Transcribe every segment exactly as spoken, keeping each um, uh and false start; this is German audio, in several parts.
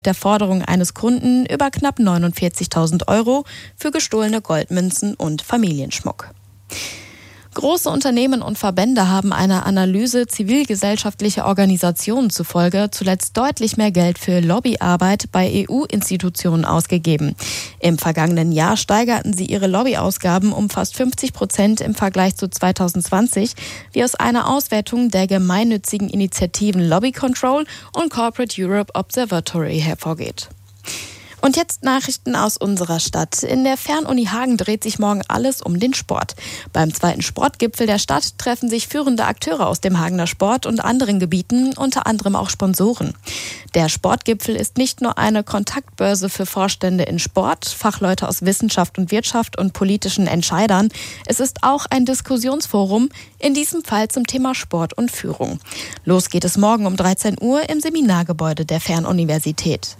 der Forderung eines Kunden über knapp neunundvierzigtausend Euro für gestohlene Goldmünzen und Familienschmuck. Große Unternehmen und Verbände haben einer Analyse zivilgesellschaftlicher Organisationen zufolge zuletzt deutlich mehr Geld für Lobbyarbeit bei E U-Institutionen ausgegeben. Im vergangenen Jahr steigerten sie ihre Lobbyausgaben um fast fünfzig Prozent im Vergleich zu zweitausendzwanzig, wie aus einer Auswertung der gemeinnützigen Initiativen Lobby Control und Corporate Europe Observatory hervorgeht. Und jetzt Nachrichten aus unserer Stadt. In der Fernuni Hagen dreht sich morgen alles um den Sport. Beim zweiten Sportgipfel der Stadt treffen sich führende Akteure aus dem Hagener Sport und anderen Gebieten, unter anderem auch Sponsoren. Der Sportgipfel ist nicht nur eine Kontaktbörse für Vorstände in Sport, Fachleute aus Wissenschaft und Wirtschaft und politischen Entscheidern. Es ist auch ein Diskussionsforum, in diesem Fall zum Thema Sport und Führung. Los geht es morgen um dreizehn Uhr im Seminargebäude der Fernuniversität.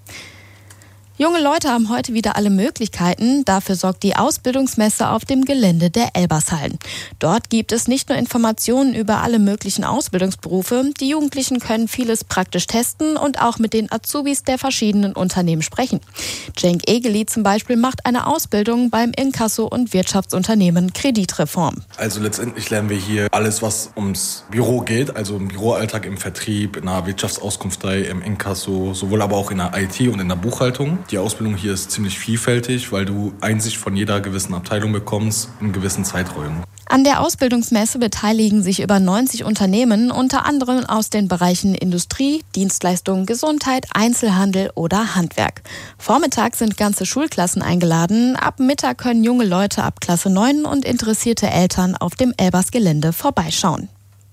Junge Leute haben heute wieder alle Möglichkeiten. Dafür sorgt die Ausbildungsmesse auf dem Gelände der Elbershallen. Dort gibt es nicht nur Informationen über alle möglichen Ausbildungsberufe. Die Jugendlichen können vieles praktisch testen und auch mit den Azubis der verschiedenen Unternehmen sprechen. Cenk Egeli zum Beispiel macht eine Ausbildung beim Inkasso- und Wirtschaftsunternehmen Kreditreform. Also letztendlich lernen wir hier alles, was ums Büro geht, also im Büroalltag, im Vertrieb, in der Wirtschaftsauskunftei, im Inkasso, sowohl aber auch in der I T und in der Buchhaltung. Die Ausbildung hier ist ziemlich vielfältig, weil du Einsicht von jeder gewissen Abteilung bekommst in gewissen Zeiträumen. An der Ausbildungsmesse beteiligen sich über neunzig Unternehmen, unter anderem aus den Bereichen Industrie, Dienstleistungen, Gesundheit, Einzelhandel oder Handwerk. Vormittags sind ganze Schulklassen eingeladen. Ab Mittag können junge Leute ab Klasse neun und interessierte Eltern auf dem Elbers-Gelände vorbeischauen.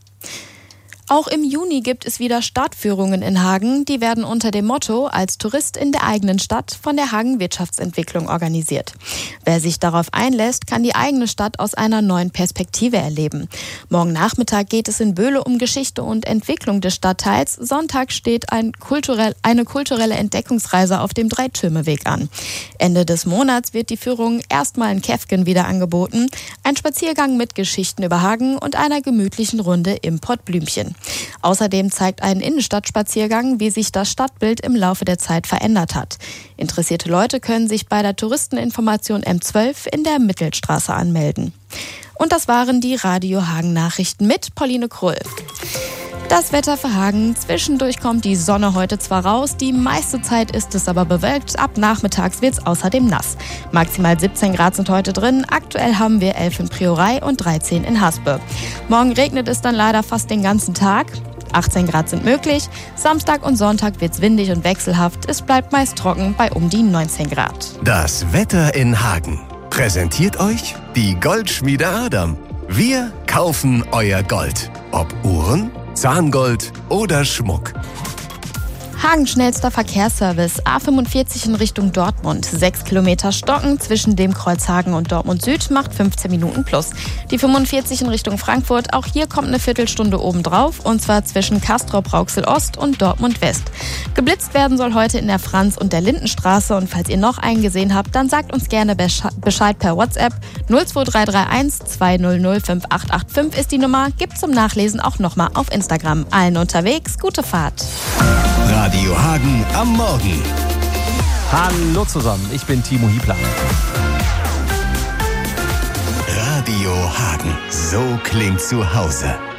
Auch im Juni gibt es wieder Stadtführungen in Hagen. Die werden unter dem Motto „Als Tourist in der eigenen Stadt“ von der Hagen Wirtschaftsentwicklung organisiert. Wer sich darauf einlässt, kann die eigene Stadt aus einer neuen Perspektive erleben. Morgen Nachmittag geht es in Böhle um Geschichte und Entwicklung des Stadtteils. Sonntag steht ein kulturell, eine kulturelle Entdeckungsreise auf dem Dreitürmeweg an. Ende des Monats wird die Führung erstmal in Käfgen wieder angeboten. Ein Spaziergang mit Geschichten über Hagen und einer gemütlichen Runde im Pottblümchen. Außerdem zeigt ein Innenstadtspaziergang, wie sich das Stadtbild im Laufe der Zeit verändert hat. Interessierte Leute können sich bei der Touristeninformation M zwölf in der Mittelstraße anmelden. Und das waren die Radio Hagen Nachrichten mit Pauline Krull. Das Wetter für Hagen. Zwischendurch kommt die Sonne heute zwar raus, die meiste Zeit ist es aber bewölkt. Ab nachmittags wird es außerdem nass. Maximal siebzehn Grad sind heute drin. Aktuell haben wir elf in Priorei und dreizehn in Haspe. Morgen regnet es dann leider fast den ganzen Tag. achtzehn Grad sind möglich. Samstag und Sonntag wird es windig und wechselhaft. Es bleibt meist trocken bei um die neunzehn Grad. Das Wetter in Hagen präsentiert euch die Goldschmiede Adam. Wir kaufen euer Gold. Ob Uhren, Zahngold oder Schmuck. Hagen schnellster Verkehrsservice. A fünfundvierzig in Richtung Dortmund. Sechs Kilometer Stocken zwischen dem Kreuz Hagen und Dortmund Süd macht fünfzehn Minuten plus. Die fünfundvierzig in Richtung Frankfurt. Auch hier kommt eine Viertelstunde obendrauf. Und zwar zwischen Castrop-Rauxel Ost und Dortmund West. Geblitzt werden soll heute in der Franz- und der Lindenstraße. Und falls ihr noch einen gesehen habt, dann sagt uns gerne Bescheid per WhatsApp. null zwei drei drei eins zwei null null fünf acht acht fünf ist die Nummer. Gibt zum Nachlesen auch nochmal auf Instagram. Allen unterwegs, gute Fahrt. Radio Hagen am Morgen. Hallo zusammen, ich bin Timo Hiebler. Radio Hagen, so klingt zu Hause.